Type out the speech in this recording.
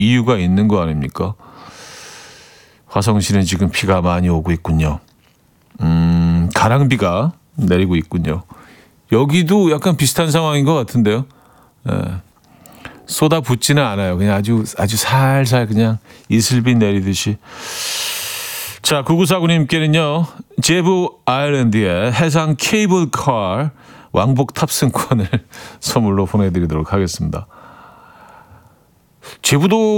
이유가 있는 거 아닙니까? 화성시는 지금 비가 많이 오고 있군요. 가랑비가 내리고 있군요. 여기도 약간 비슷한 상황인 것 같은데요. 예. 쏟아붓지는 않아요. 그냥 아주 살살 그냥 이슬비 내리듯이. 자, 9949님께는요. 제부 아일랜드의 해상 케이블카 왕복 탑승권을 선물로 보내드리도록 하겠습니다. 제부도